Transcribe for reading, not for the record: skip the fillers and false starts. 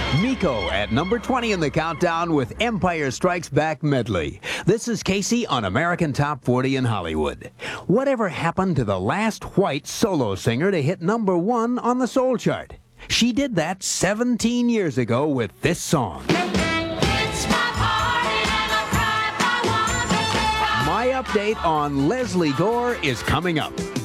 Miko at number 20 in the countdown with Empire Strikes Back medley. This is Casey on American Top 40 in Hollywood. Whatever happened to the last white solo singer to hit number 1 on the soul chart? She did that 17 years ago with this song. My update on Leslie Gore is coming up.